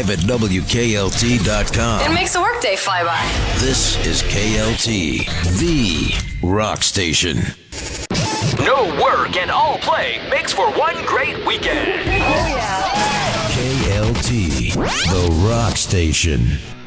live at WKLT.com. It makes the workday fly by. This is KLT, the rock station. No work and all play makes for one great weekend. Oh, yeah. KLT, the rock station.